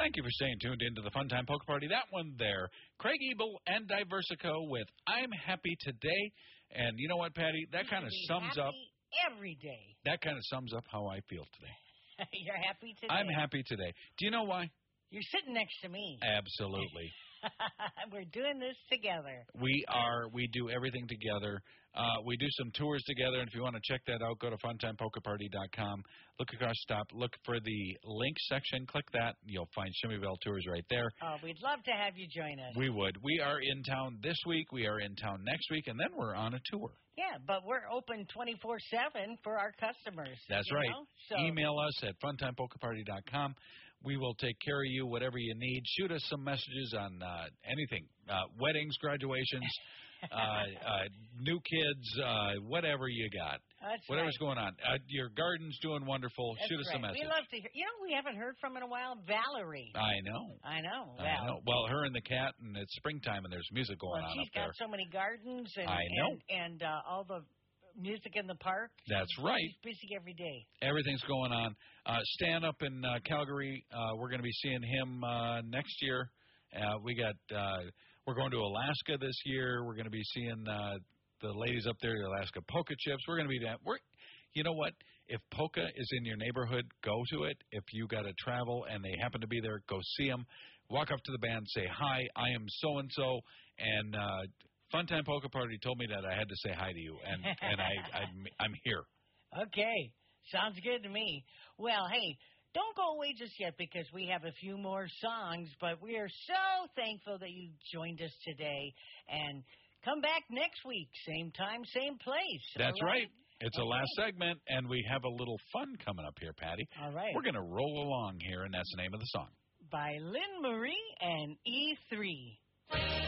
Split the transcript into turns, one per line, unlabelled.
Thank you for staying tuned into the Fun Time Poker Party. That one there, Craig Ebel and Diversico with I'm Happy Today. And you know what, Patty? That kind of sums up.
Every day.
That kind of sums up how I feel today.
You're happy today?
I'm happy today. Do you know why?
You're sitting next to me.
Absolutely.
We're doing this together.
We are. We do everything together. We do some tours together, and if you want to check that out, go to funtimepokerparty.com. Look across top. Look for the link section. Click that. You'll find Shimmyville Tours right there.
Oh, we'd love to have you join us.
We would. We are in town this week. We are in town next week, and then we're on a tour.
Yeah, but we're open 24/7 for our customers.
That's right.
So
email us at funtimepokerparty.com. We will take care of you, whatever you need. Shoot us some messages on anything, weddings, graduations, new kids, whatever you got.
That's
Whatever's
right.
going on. Your garden's doing wonderful.
That's
Shoot us a message.
We love to hear. You know, we haven't heard from in a while, Valerie.
I know.
I know.
Well, her and the cat, and it's springtime, and there's music going on up
she's got so many gardens and
I know.
and all the music in the park.
That's right.
She's busy every day.
Everything's going on. Stan up in Calgary, we're going to be seeing him next year. We're going to Alaska this year. We're going to be seeing the ladies up there, the Alaska Polka Chips. We're going to be that. You know what? If polka is in your neighborhood, go to it. If you got to travel and they happen to be there, go see them. Walk up to the band, say, hi, I am so-and-so, and Funtime Poker Party told me that I had to say hi to you, and I'm here.
Okay. Sounds good to me. Well, hey, don't go away just yet because we have a few more songs, but we are so thankful that you joined us today. And come back next week, same time, same place.
That's right. It's a last segment, and we have a little fun coming up here, Patty.
All right.
We're going to roll along here, and that's the name of the song.
By Lynn Marie and E3.